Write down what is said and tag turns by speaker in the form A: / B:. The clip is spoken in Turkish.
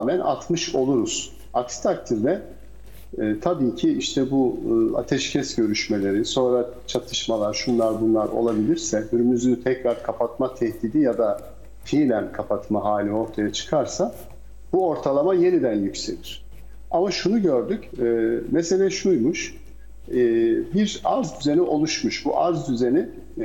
A: atmış oluruz. Aksi takdirde tabii ki işte bu ateşkes görüşmeleri, sonra çatışmalar, şunlar bunlar olabilirse, Hürmüz'ü tekrar kapatma tehdidi ya da fiilen kapatma hali ortaya çıkarsa bu ortalama yeniden yükselir. Ama şunu gördük, mesele şuymuş, bir arz düzeni oluşmuş. Bu arz düzeni